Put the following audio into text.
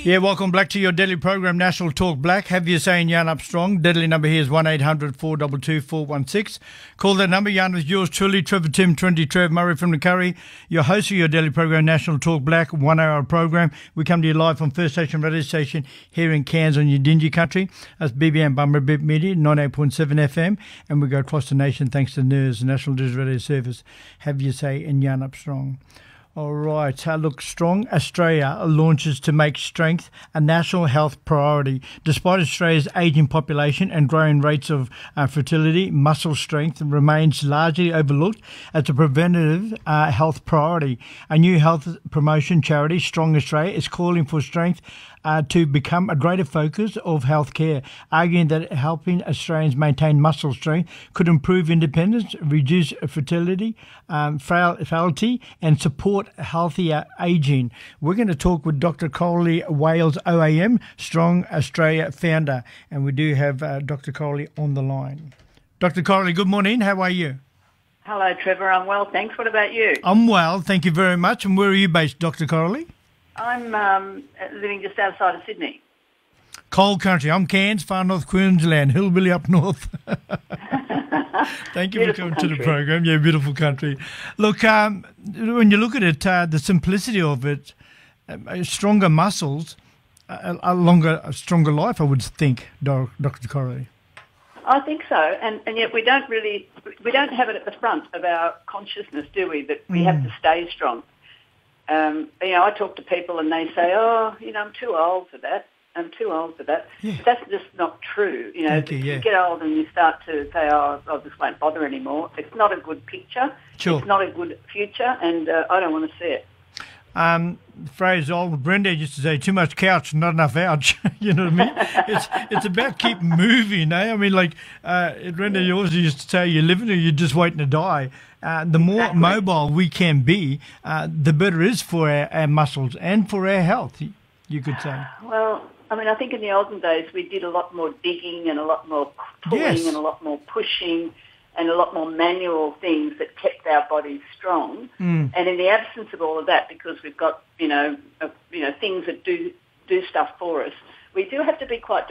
Yeah, welcome back to your daily program, National Talk Black. Have you saying Yarn Up Strong? Deadly number here is 1-800-422-416. Call that number. Yarn with yours truly, Trevor Tim 20, Trev Murray from the Curry. Your host of your daily program, National Talk Black, 1 hour program. We come to you live from First Station Radio Station here in Cairns on your dingy country. That's BBM Bummer Bit Media, 98.7 FM. And we go across the nation thanks to NIRS, National Digital Radio Service. Have you say in Yarn Up Strong? All right. Look, Strong Australia launches to make strength a national health priority. Despite Australia's ageing population and growing rates of fertility, muscle strength remains largely overlooked as a preventative health priority. A new health promotion charity, Strong Australia, is calling for strength to become a greater focus of healthcare, arguing that helping Australians maintain muscle strength could improve independence, reduce fertility, frailty, and support healthier ageing. We're going to talk with Dr. Coralie Wales, OAM, Strong Australia founder, and we do have Dr. Coralie on the line. Dr. Coralie, good morning. How are you? Hello, Trevor. I'm well, thanks. What about you? I'm well, thank you very much. And where are you based, Dr. Coralie? I'm living just outside of Sydney. Cold country. I'm Cairns, far north Queensland, hillbilly up north. Thank you for coming to the program. Yeah, beautiful country. Look, when you look at it, the simplicity of it, stronger muscles, a stronger life, I would think, Dr. Coralie. I think so, and yet we don't have it at the front of our consciousness, do we? That we have to stay strong. I talk to people and they say, I'm too old for that. I'm too old for that. Yeah. But that's just not true. You get old and you start to say, this won't bother anymore. It's not a good picture. Sure. It's not a good future, and I don't want to see it. The phrase old Brenda used to say, too much couch, not enough ouch. You know what I mean? It's about keep moving, eh? I mean, like, Brenda, you always used to say, you're living or you're just waiting to die. The more mobile we can be, the better it is for our muscles and for our health, you could say. Well, I mean, I think in the olden days we did a lot more digging and a lot more pulling and a lot more pushing and a lot more manual things that kept our bodies strong. And in the absence of all of that, because we've got, things that do stuff for us, we do have to be quite